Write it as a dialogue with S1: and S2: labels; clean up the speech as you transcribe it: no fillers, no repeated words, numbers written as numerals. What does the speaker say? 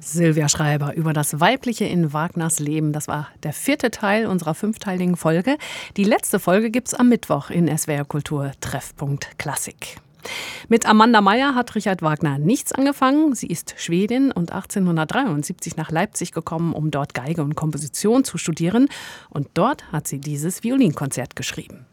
S1: Silvia Schreiber über das Weibliche in Wagners Leben. Das war der 4. Teil unserer 5-teiligen Folge. Die letzte Folge gibt's am Mittwoch in SWR Kultur Treffpunkt Klassik. Mit Amanda Meyer hat Richard Wagner nichts angefangen. Sie ist Schwedin und 1873 nach Leipzig gekommen, um dort Geige und Komposition zu studieren. Und dort hat sie dieses Violinkonzert geschrieben.